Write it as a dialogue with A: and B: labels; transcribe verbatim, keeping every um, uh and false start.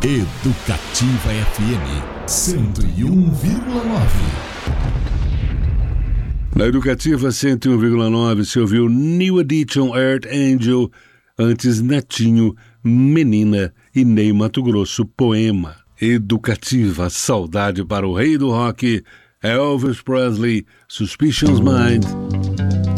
A: Educativa F M cento e um vírgula nove.
B: Na Educativa cento e um vírgula nove se ouviu New Edition Earth Angel, antes Netinho, Menina e Ney Matogrosso, Poema. Educativa, saudade para o rei do rock, Elvis Presley, Suspicious Mind.